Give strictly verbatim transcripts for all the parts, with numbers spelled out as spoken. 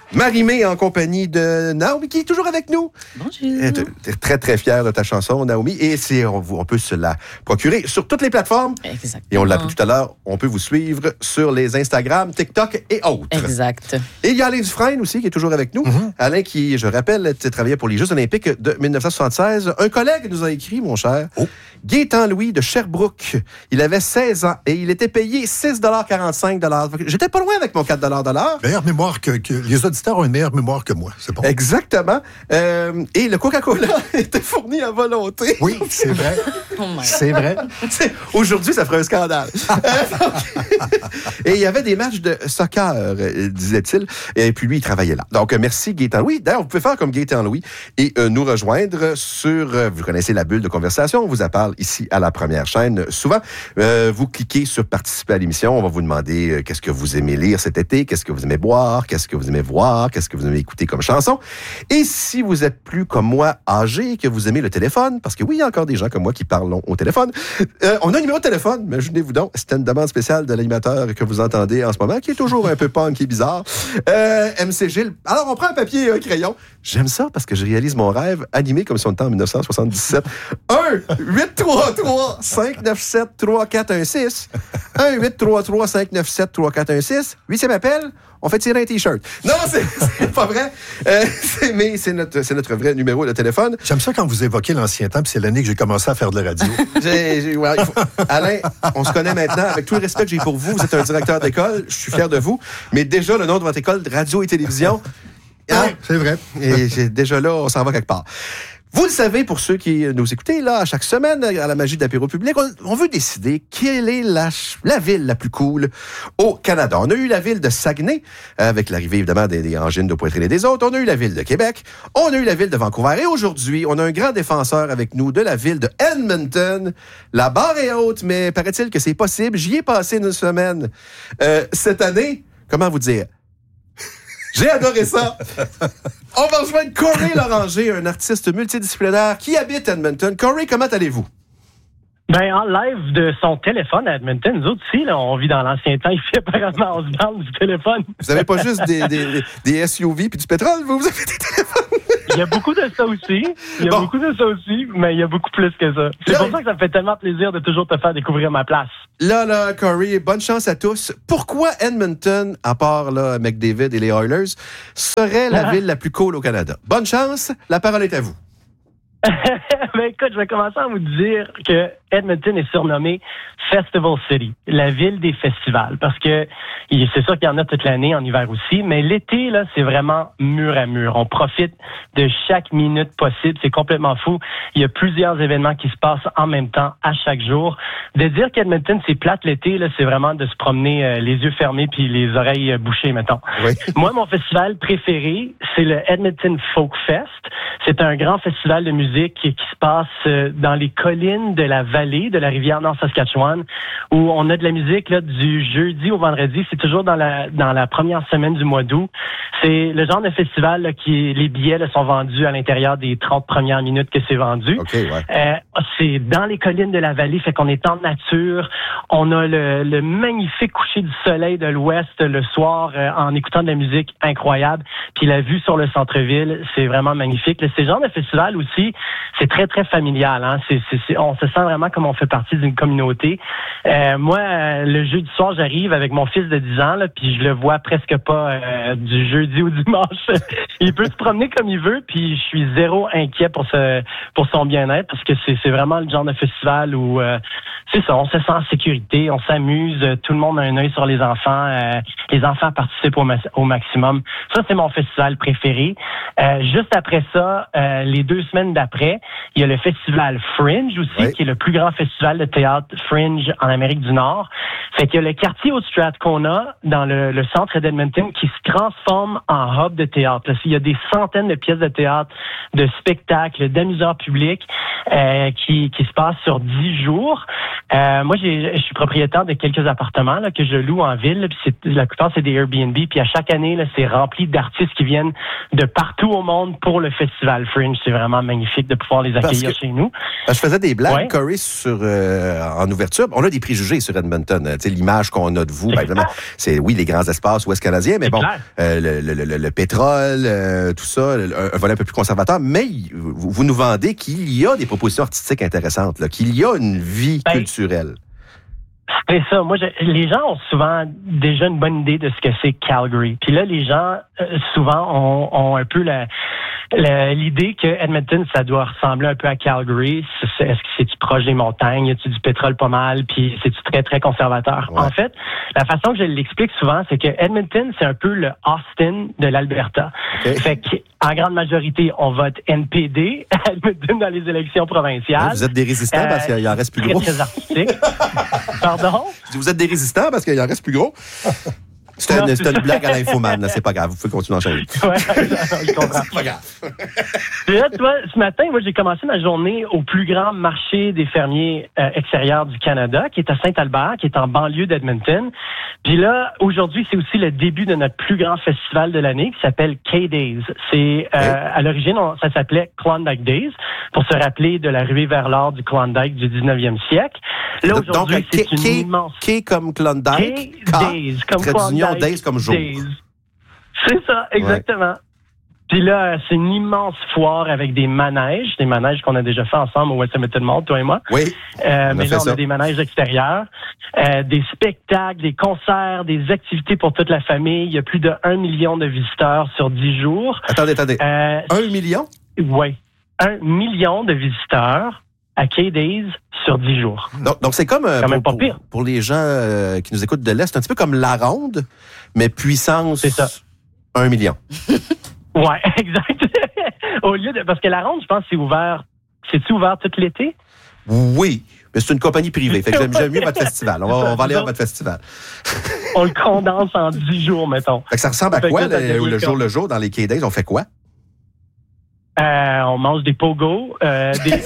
Marie-Mé en compagnie de Naomi, qui est toujours avec nous. Bonjour. Tu es très, très fière de ta chanson, Naomi. Et c'est, on, on peut se la procurer sur toutes les plateformes. Exactement. Et on l'a appris tout à l'heure, on peut vous suivre sur les Instagram, TikTok et autres. Exact. Et il y a Alain Dufresne aussi, qui est toujours avec nous. Mm-hmm. Alain, qui, je rappelle, travaillait pour les Jeux olympiques de dix-neuf cent soixante-seize. Un collègue nous a écrit, mon cher, oh. Gaétan Louis de Sherbrooke. Il avait seize ans et il était payé six dollars quarante-cinq. J'étais pas loin avec mon quatre dollars de l'heure. Meilleure mémoire que, que... Les auditeurs ont une meilleure mémoire que moi, c'est bon. Exactement. Euh, et le Coca-Cola était fourni à volonté. Oui, c'est vrai. Oh c'est vrai. C'est... Aujourd'hui, ça ferait un scandale. Et il y avait des matchs de soccer, disait-il. Et puis lui, il travaillait là. Donc, merci Gaétan Louis. D'ailleurs, vous pouvez faire comme Gaétan Louis et euh, nous rejoindre sur... Euh, vous connaissez la bulle de conversation. On vous en parle ici à la première chaîne. Souvent, euh, vous cliquez sur participer à l'émission. On va vous demander euh, qu'est-ce que vous aimez lire cet été, qu'est-ce que vous aimez boire, qu'est-ce que vous aimez voir, qu'est-ce que vous aimez écouter comme chanson. Et si vous êtes plus comme moi âgé, que vous aimez le téléphone, parce que oui, il y a encore des gens comme moi qui parlent au téléphone, euh, on a un numéro de téléphone, imaginez-vous donc, c'était une demande spéciale de l'animateur que vous entendez en ce moment, qui est toujours un peu punk et bizarre. Euh, M C Gilles. Alors, on prend un papier et un crayon. J'aime ça parce que je réalise mon rêve animé comme si on était en dix-neuf cent soixante-dix-sept. un huit trois trois cinq neuf sept trois quatre un six. un huit trois trois cinq neuf sept trois quatre un six. Huitième appel, on fait tirer un T-shirt. Non, c'est, c'est pas vrai. Euh, c'est, mais c'est notre, c'est notre vrai numéro de téléphone. J'aime ça quand vous évoquez l'ancien temps, puis c'est l'année que j'ai commencé à faire de la radio. j'ai, j'ai, ouais, faut... Alain, on se connaît maintenant. Avec tout le respect que j'ai pour vous, vous êtes un directeur d'école, je suis fier de vous. Mais déjà, le nom de votre école, radio et télévision... Hein? C'est vrai. Et j'ai, déjà là, on s'en va quelque part. Vous le savez, pour ceux qui nous écoutez, là, chaque semaine, à la magie d'apéro public, on, on veut décider quelle est la, la ville la plus cool au Canada. On a eu la ville de Saguenay, avec l'arrivée, évidemment, des, des engines de poitrine et des autres. On a eu la ville de Québec. On a eu la ville de Vancouver. Et aujourd'hui, on a un grand défenseur avec nous de la ville de Edmonton. La barre est haute, mais paraît-il que c'est possible. J'y ai passé une semaine euh, cette année. Comment vous dire? J'ai adoré ça. On va rejoindre Corey Loranger, un artiste multidisciplinaire qui habite Edmonton. Corey, comment allez-vous? Ben, en live de son téléphone à Edmonton, nous autres aussi, là, on vit dans l'ancien temps, il fait apparemment on se parle du téléphone. Vous n'avez pas juste des, des, des S U V puis du pétrole, vous, vous avez des téléphones. Il y a beaucoup de ça aussi. Il y a bon. beaucoup de ça aussi, mais il y a beaucoup plus que ça. C'est là, pour ça que ça me fait tellement plaisir de toujours te faire découvrir ma place. Là, là, Corey, bonne chance à tous. Pourquoi Edmonton, à part là, McDavid et les Oilers, serait la ville la plus cool au Canada? Bonne chance, la parole est à vous. Mais écoute, je vais commencer à vous dire que Edmonton est surnommé Festival City, la ville des festivals, parce que c'est sûr qu'il y en a toute l'année, en hiver aussi, mais l'été, là, c'est vraiment mur à mur. On profite de chaque minute possible. C'est complètement fou. Il y a plusieurs événements qui se passent en même temps à chaque jour. De dire qu'Edmonton, c'est plate l'été, là, c'est vraiment de se promener euh, les yeux fermés puis les oreilles euh, bouchées, mettons. Oui. Moi, mon festival préféré, c'est le Edmonton Folk Fest. C'est un grand festival de musique qui, qui se passe euh, dans les collines de la vallée de la rivière Nord-Saskatchewan, où on a de la musique là, du jeudi au vendredi. C'est toujours dans la dans la première semaine du mois d'août. C'est le genre de festival là, qui les billets là, sont vendus à l'intérieur des trente premières minutes que c'est vendu. Okay, ouais. euh, c'est dans les collines de la vallée, fait qu'on est en nature. On a le, le magnifique coucher du soleil de l'ouest le soir euh, en écoutant de la musique incroyable. Puis la vue sur le centre-ville, c'est vraiment magnifique. C'est le genre de festival aussi, c'est très, très familial. Hein? C'est, c'est, c'est, on se sent vraiment comme on fait partie d'une communauté. Euh, moi, euh, le jeudi soir, j'arrive avec mon fils de dix ans, là, puis je le vois presque pas euh, du jeudi au dimanche. Il peut se promener comme il veut, puis je suis zéro inquiet pour ce, pour son bien-être, parce que c'est, c'est vraiment le genre de festival où euh, c'est ça, on se sent en sécurité, on s'amuse, tout le monde a un œil sur les enfants, euh, les enfants participent au, ma- au maximum. Ça, c'est mon festival préféré. Euh, juste après ça, euh, les deux semaines d'après, il y a le festival Fringe aussi, oui. qui est le plus grand festival de théâtre Fringe en Amérique du Nord. Fait qu'il y a le quartier au Strathcona, dans le, le centre d'Edmonton, qui se transforme en hub de théâtre. Là, il y a des centaines de pièces de théâtre, de spectacles, d'amuseurs publics euh, qui, qui se passent sur dix jours. Euh, moi, j'ai, je suis propriétaire de quelques appartements là, que je loue en ville. Là, puis c'est, la plupart, c'est des Airbnb. Puis à chaque année, là, c'est rempli d'artistes qui viennent de partout au monde pour le festival Fringe. C'est vraiment magnifique de pouvoir les accueillir. accueillir que, chez nous. Je faisais des blagues, ouais. Corey, sur, euh, en ouverture. On a des préjugés sur Edmonton. Euh, l'image qu'on a de vous, ben, évidemment, c'est, oui, les grands espaces ouest canadiens, mais c'est bon, euh, le, le, le, le pétrole, euh, tout ça, un, un volet un peu plus conservateur, mais vous, vous nous vendez qu'il y a des propositions artistiques intéressantes, là, qu'il y a une vie ben, culturelle. C'est ça. Moi, je, les gens ont souvent déjà une bonne idée de ce que c'est Calgary. Puis là, les gens, euh, souvent, ont, ont un peu la, la, l'idée que Edmonton, ça doit ressembler un peu à Calgary. C'est, est-ce que c'est-tu proche des montagnes? Y a-tu du pétrole pas mal? Puis c'est-tu très, très conservateur? Ouais. En fait, la façon que je l'explique souvent, c'est que Edmonton, c'est un peu le Austin de l'Alberta. Okay. Fait qu'en grande majorité, on vote N P D à Edmonton dans les élections provinciales. Ouais, vous êtes des résistants euh, parce qu'il en reste plus très, gros. Très artistique. Pardon? Vous êtes des résistants parce qu'il en reste plus gros. C'est une, c'est une blague à l'infoman, là, c'est pas grave. Vous pouvez continuer à enchaîner. Ouais, je comprends. C'est pas grave. Et là, tu vois, ce matin, moi, j'ai commencé ma journée au plus grand marché des fermiers euh, extérieurs du Canada, qui est à Saint-Albert, qui est en banlieue d'Edmonton. Puis là, aujourd'hui, c'est aussi le début de notre plus grand festival de l'année, qui s'appelle K-Days. C'est, euh, oui. À l'origine, on, ça s'appelait Klondike Days, pour se rappeler de la ruée vers l'or du Klondike du dix-neuvième siècle. Là, aujourd'hui, donc, c'est K, une K, immense... K comme Klondike, K-Days, comme Klondike. Days comme jour. Days. C'est ça, exactement. Ouais. Puis là, c'est une immense foire avec des manèges, des manèges qu'on a déjà fait ensemble au West Edmonton Mall, toi et moi. Oui. Euh, mais là, on ça. a des manèges extérieurs, euh, des spectacles, des concerts, des activités pour toute la famille. Il y a plus de un million de visiteurs sur dix jours. Attendez, attendez. Euh, un million? Oui. Un million de visiteurs à K-Days sur dix jours. Donc, donc c'est comme, euh, quand même pour, pas pire. Pour, pour les gens euh, qui nous écoutent de l'Est, c'est un petit peu comme la ronde, mais puissance c'est ça. un million. Ouais, exact. Au lieu de, parce que la ronde, je pense, c'est ouvert. C'est-tu ouvert tout l'été? Oui, mais c'est une compagnie privée. Fait que j'aime, j'aime mieux votre festival. On va, on va aller à votre festival. On le condense en dix jours, mettons. Fait que ça ressemble à fait quoi, le, le jour le jour, dans les K-Days? On fait quoi? Euh, on mange des pogos, euh, des...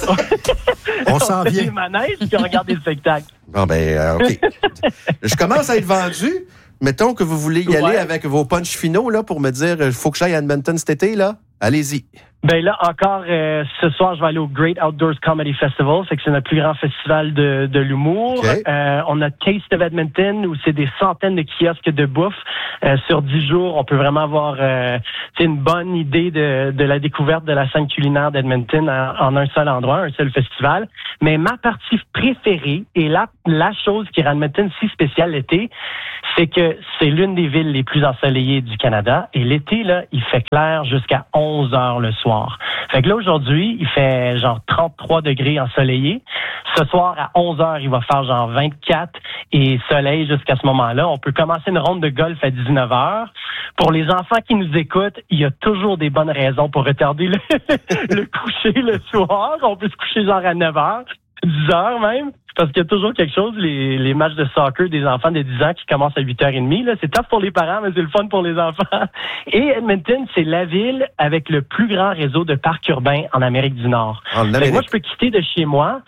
on, on s'en vient. Des manèges, puis on regarde des spectacles. Bon, ben, euh, OK. Je commence à être vendu. Mettons que vous voulez y ouais. aller avec vos punchs finaux, là, pour me dire, il faut que j'aille à Edmonton cet été, là. Allez-y. Ben là, encore, euh, ce soir, je vais aller au Great Outdoors Comedy Festival. C'est que c'est notre plus grand festival de, de l'humour. Okay. Euh, on a Taste of Edmonton, où c'est des centaines de kiosques de bouffe. Euh, sur dix jours, on peut vraiment avoir euh, une bonne idée de, de la découverte de la scène culinaire d'Edmonton en, en un seul endroit, un seul festival. Mais ma partie préférée, et la, la chose qui rend Edmonton si spécial l'été, c'est que c'est l'une des villes les plus ensoleillées du Canada. Et l'été, là, il fait clair jusqu'à onze heures le soir. Fait que là, aujourd'hui, il fait genre trente-trois degrés ensoleillé. Ce soir, à onze heures, il va faire genre vingt-quatre et soleil jusqu'à ce moment-là. On peut commencer une ronde de golf à dix-neuf heures. Pour les enfants qui nous écoutent, il y a toujours des bonnes raisons pour retarder le, le coucher le soir. On peut se coucher genre à neuf heures, dix heures même. Parce qu'il y a toujours quelque chose, les, les matchs de soccer des enfants de dix ans qui commencent à huit heures trente. Là, c'est tough pour les parents, mais c'est le fun pour les enfants. Et Edmonton, c'est la ville avec le plus grand réseau de parcs urbains en Amérique du Nord. En Amérique. Moi, je peux quitter de chez moi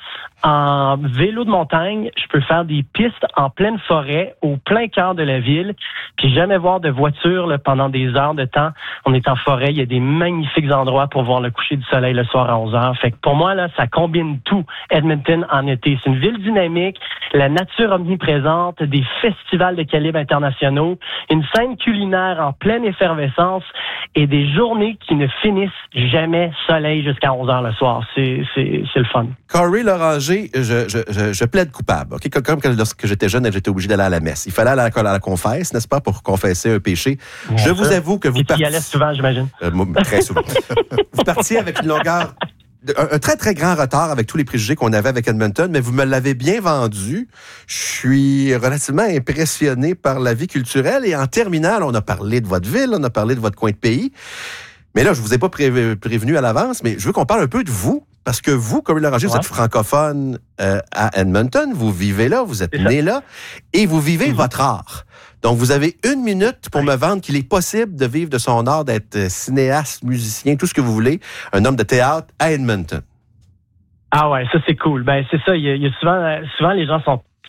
en vélo de montagne. Je peux faire des pistes en pleine forêt, au plein cœur de la ville, puis jamais voir de voiture là, pendant des heures de temps. On est en forêt, il y a des magnifiques endroits pour voir le coucher du soleil le soir à onze heures. Fait que pour moi, là, ça combine tout, Edmonton en été. C'est une ville dynamique, la nature omniprésente, des festivals de calibre internationaux, une scène culinaire en pleine effervescence et des journées qui ne finissent jamais soleil jusqu'à onze heures le soir. C'est, c'est, c'est le fun. Corey Loranger, je, je, je, je plaide coupable. Okay? Comme lorsque j'étais jeune, j'étais obligé d'aller à la messe. Il fallait aller à la, à la confesse, n'est-ce pas, pour confesser un péché. Bien je sûr. Vous avoue que vous et partiez... tu y allais souvent, j'imagine. Euh, très souvent. Vous partiez avec une longueur... Un, un très, très grand retard avec tous les préjugés qu'on avait avec Edmonton, mais vous me l'avez bien vendu. Je suis relativement impressionné par la vie culturelle. Et en terminale, on a parlé de votre ville, on a parlé de votre coin de pays. Mais là, je vous ai pas pré- prévenu à l'avance, mais je veux qu'on parle un peu de vous. Parce que vous, Corey Loranger, ouais. vous êtes francophone euh, à Edmonton, vous vivez là, vous êtes né là, et vous vivez mm-hmm. votre art. Donc, vous avez une minute pour oui. me vendre qu'il est possible de vivre de son art, d'être cinéaste, musicien, tout ce que vous voulez, un homme de théâtre à Edmonton. Ah ouais, ça c'est cool. Ben c'est ça. Il y a, il y a souvent, souvent les gens sont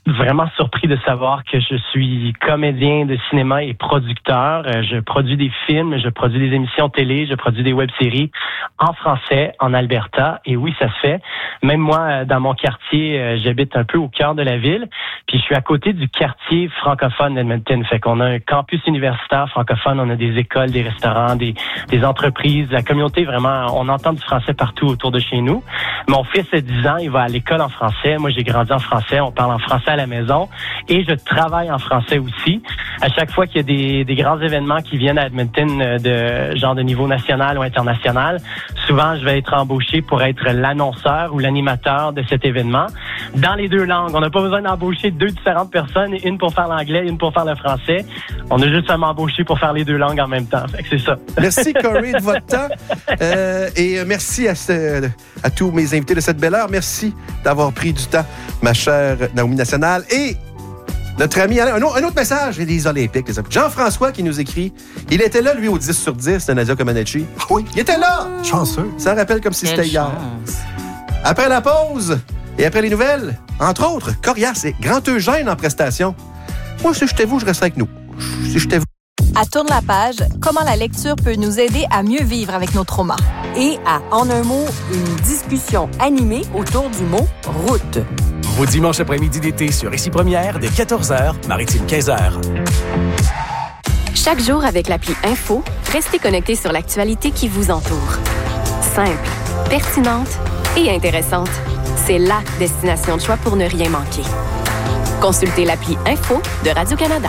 vraiment surpris de savoir que je suis comédien de cinéma et producteur. Euh, je produis des films, je produis des émissions télé, je produis des web-séries en français, en Alberta. Et oui, ça se fait. Même moi, dans mon quartier, euh, j'habite un peu au cœur de la ville. Puis je suis à côté du quartier francophone d'Edmonton. Fait qu'on a un campus universitaire francophone, on a des écoles, des restaurants, des, des entreprises. La communauté, vraiment, on entend du français partout autour de chez nous. Mon fils a dix ans, il va à l'école en français. Moi, j'ai grandi en français. On parle en français à la maison. Et je travaille en français aussi. À chaque fois qu'il y a des, des grands événements qui viennent à Edmonton de genre de niveau national ou international, souvent, je vais être embauché pour être l'annonceur ou l'animateur de cet événement dans les deux langues. On n'a pas besoin d'embaucher deux différentes personnes, une pour faire l'anglais, une pour faire le français. On a juste à m'embaucher pour faire les deux langues en même temps. Fait que c'est ça. Merci, Corey, de votre temps. Euh, et merci à, ce, à tous mes invités de cette belle heure. Merci d'avoir pris du temps, ma chère Naomi National. Et notre ami, un autre, un autre message, les Olympiques. Les Jean-François qui nous écrit, il était là, lui, au dix sur dix de Nadia Comaneci. Oui. Il était là! Chanceux. Ça rappelle comme si Quelle c'était hier. chance. Après la pause et après les nouvelles, entre autres, Corias et Grand Eugène en prestation. Moi, si j'étais vous, je resterais avec nous. Si j'étais vous. À Tourne la page, comment la lecture peut nous aider à mieux vivre avec nos traumas. Et à En un mot, une discussion animée autour du mot « route ». Vos dimanches après-midi d'été sur Ici Première, dès quatorze heures, Maritime quinze heures. Chaque jour avec l'appli Info, restez connectés sur l'actualité qui vous entoure. Simple, pertinente et intéressante. C'est la destination de choix pour ne rien manquer. Consultez l'appli Info de Radio-Canada.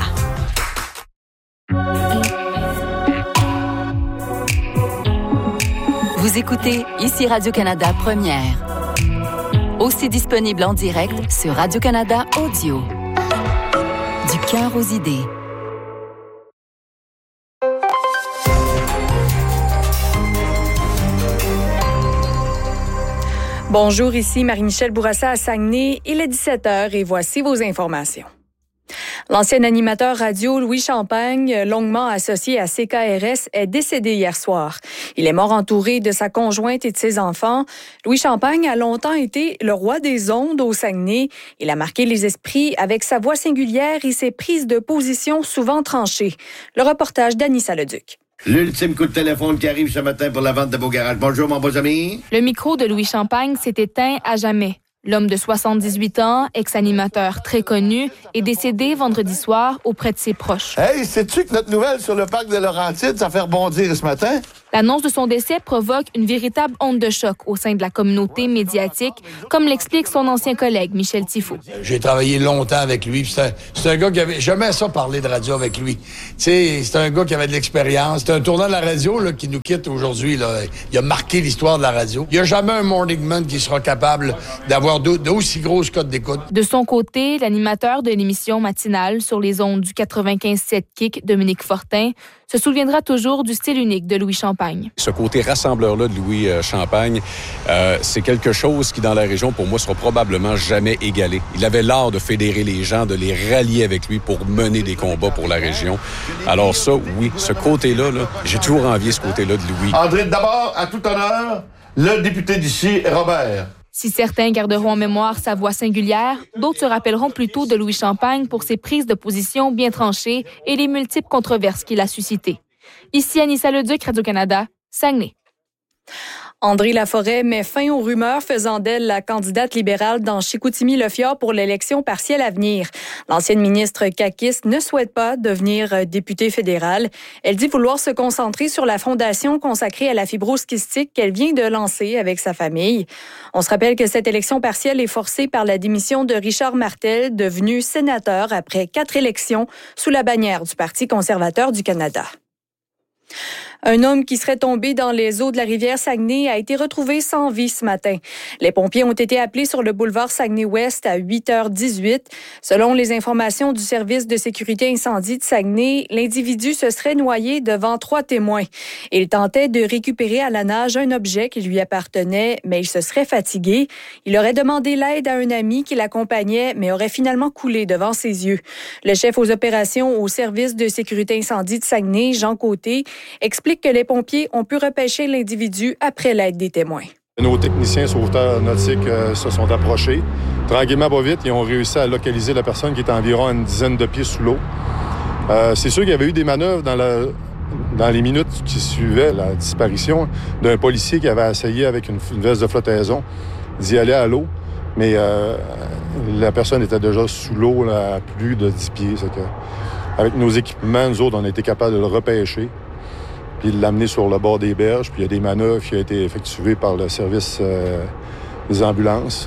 Vous écoutez Ici Radio-Canada Première. Aussi disponible en direct sur Radio-Canada Audio. Du cœur aux idées. Bonjour, ici Marie-Michel Bourassa à Saguenay. Il est dix-sept heures et voici vos informations. L'ancien animateur radio Louis Champagne, longuement associé à C K R S, est décédé hier soir. Il est mort entouré de sa conjointe et de ses enfants. Louis Champagne a longtemps été le roi des ondes au Saguenay. Il a marqué les esprits avec sa voix singulière et ses prises de position souvent tranchées. Le reportage d'Anissa Leduc. L'ultime coup de téléphone qui arrive ce matin pour la vente de beau garage. Bonjour, mon beau ami. Le micro de Louis Champagne s'est éteint à jamais. L'homme de soixante-dix-huit ans, ex-animateur très connu, est décédé vendredi soir auprès de ses proches. Hey, sais-tu que notre nouvelle sur le parc de Laurentides, ça fait rebondir ce matin? L'annonce de son décès provoque une véritable onde de choc au sein de la communauté médiatique, comme l'explique son ancien collègue Michel Tifo. J'ai travaillé longtemps avec lui. C'est un, c'est un gars qui avait jamais ça parler de radio avec lui. Tu sais, c'est un gars qui avait de l'expérience. C'est un tournant de la radio là, qui nous quitte aujourd'hui. Là. Il a marqué l'histoire de la radio. Il n'y a jamais un morning man qui sera capable d'avoir d'aussi grosses cotes d'écoute. De son côté, l'animateur de l'émission matinale sur les ondes du quatre-vingt-quinze sept Kick, Dominique Fortin, se souviendra toujours du style unique de Louis Champagne. Ce côté rassembleur-là de Louis euh, Champagne, euh, c'est quelque chose qui, dans la région, pour moi, sera probablement jamais égalé. Il avait l'art de fédérer les gens, de les rallier avec lui pour mener des combats pour la région. Alors ça, oui, ce côté-là, là, j'ai toujours envié ce côté-là de Louis. André, d'abord, à tout honneur, le député d'ici, Robert. Si certains garderont en mémoire sa voix singulière, d'autres se rappelleront plutôt de Louis Champagne pour ses prises de position bien tranchées et les multiples controverses qu'il a suscitées. Ici Anissa Leduc, Radio-Canada, Saguenay. André Laforêt met fin aux rumeurs faisant d'elle la candidate libérale dans Chicoutimi-Le Fjord pour l'élection partielle à venir. L'ancienne ministre caquiste ne souhaite pas devenir députée fédérale. Elle dit vouloir se concentrer sur la fondation consacrée à la fibrose kystique qu'elle vient de lancer avec sa famille. On se rappelle que cette élection partielle est forcée par la démission de Richard Martel, devenu sénateur après quatre élections sous la bannière du Parti conservateur du Canada. Un homme qui serait tombé dans les eaux de la rivière Saguenay a été retrouvé sans vie ce matin. Les pompiers ont été appelés sur le boulevard Saguenay-Ouest à huit heures dix-huit. Selon les informations du service de sécurité incendie de Saguenay, l'individu se serait noyé devant trois témoins. Il tentait de récupérer à la nage un objet qui lui appartenait, mais il se serait fatigué. Il aurait demandé l'aide à un ami qui l'accompagnait, mais aurait finalement coulé devant ses yeux. Le chef aux opérations au service de sécurité incendie de Saguenay, Jean Côté, explique que les pompiers ont pu repêcher l'individu après l'aide des témoins. Nos techniciens sauveteurs nautiques euh, se sont approchés. Tranquillement, pas vite, ils ont réussi à localiser la personne qui était environ à une dizaine de pieds sous l'eau. Euh, c'est sûr qu'il y avait eu des manœuvres dans, la, dans les minutes qui suivaient la disparition d'un policier qui avait essayé avec une, une veste de flottaison d'y aller à l'eau. Mais euh, la personne était déjà sous l'eau là, à plus de dix pieds. C'est que, avec nos équipements, nous autres, on a été capables de le repêcher puis de l'amener sur le bord des berges. Puis il y a des manœuvres qui ont été effectuées par le service euh, des ambulances.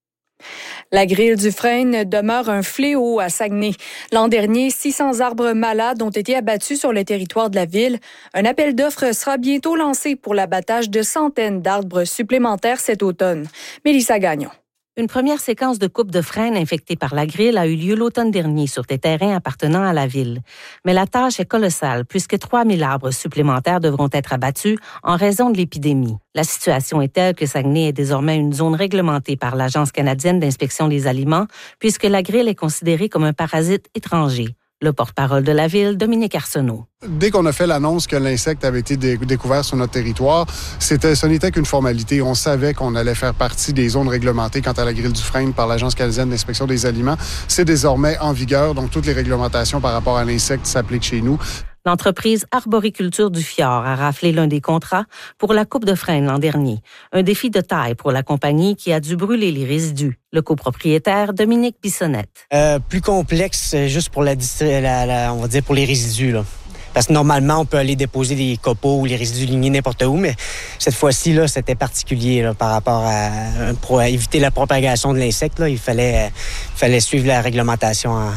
La grille du frêne demeure un fléau à Saguenay. L'an dernier, six cents arbres malades ont été abattus sur le territoire de la ville. Un appel d'offres sera bientôt lancé pour l'abattage de centaines d'arbres supplémentaires cet automne. Mélissa Gagnon. Une première séquence de coupe de frêne infectée par la grille a eu lieu l'automne dernier sur des terrains appartenant à la ville. Mais la tâche est colossale puisque trois mille arbres supplémentaires devront être abattus en raison de l'épidémie. La situation est telle que Saguenay est désormais une zone réglementée par l'Agence canadienne d'inspection des aliments puisque la grille est considérée comme un parasite étranger. Le porte-parole de la ville, Dominique Arsenault. Dès qu'on a fait l'annonce que l'insecte avait été dé- découvert sur notre territoire, c'était, ce n'était qu'une formalité. On savait qu'on allait faire partie des zones réglementées quant à la grille du frêne par l'Agence canadienne d'inspection des aliments. C'est désormais en vigueur, donc toutes les réglementations par rapport à l'insecte s'appliquent chez nous. L'entreprise Arboriculture du Fjord a raflé l'un des contrats pour la coupe de frêne l'an dernier. Un défi de taille pour la compagnie qui a dû brûler les résidus. Le copropriétaire, Dominique Bissonnette. Euh, plus complexe, juste pour la, la, la, on va dire pour les résidus, là. Parce que normalement, on peut aller déposer des copeaux ou les résidus lignés n'importe où, mais cette fois-ci, là, c'était particulier là, par rapport à... Pour éviter la propagation de l'insecte, là, il fallait, il fallait suivre la réglementation hein,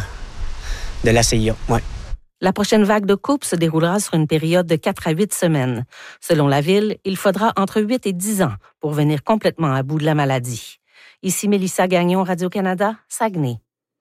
de la C I A. Ouais. La prochaine vague de coupe se déroulera sur une période de quatre à huit semaines. Selon la Ville, il faudra entre huit et dix ans pour venir complètement à bout de la maladie. Ici Mélissa Gagnon, Radio-Canada, Saguenay.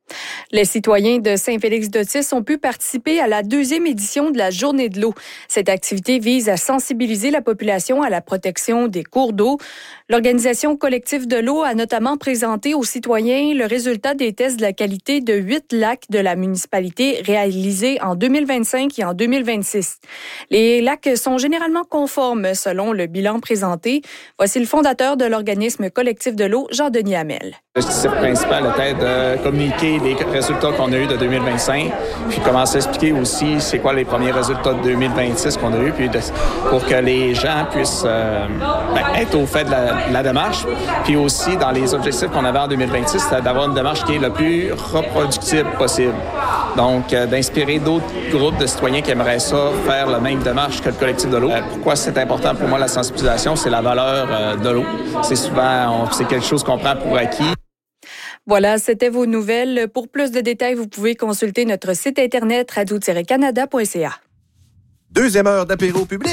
Les citoyens de Saint-Félix-d'Otis ont pu participer à la deuxième édition de la Journée de l'eau. Cette activité vise à sensibiliser la population à la protection des cours d'eau. L'organisation collective de l'eau a notamment présenté aux citoyens le résultat des tests de la qualité de huit lacs de la municipalité réalisés en deux mille vingt-cinq et en deux mille vingt-six. Les lacs sont généralement conformes selon le bilan présenté. Voici le fondateur de l'organisme collectif de l'eau, Jean-Denis Hamel. L'objectif principal était de communiquer les résultats qu'on a eus de deux mille vingt-cinq, puis commencer à expliquer aussi c'est quoi les premiers résultats de deux mille vingt-six qu'on a eus, puis de, pour que les gens puissent euh, ben, être au fait de la, de la démarche. Puis aussi, dans les objectifs qu'on avait en deux mille vingt-six, c'était d'avoir une démarche qui est le plus reproductible possible. Donc, euh, d'inspirer d'autres groupes de citoyens qui aimeraient ça, faire la même démarche que le collectif de l'eau. Euh, pourquoi c'est important pour moi la sensibilisation? C'est la valeur euh, de l'eau. C'est souvent, on, c'est quelque chose qu'on prend pour acquis. Voilà, c'était vos nouvelles. Pour plus de détails, vous pouvez consulter notre site internet radio tiret canada point c a. Deuxième heure d'apéro public.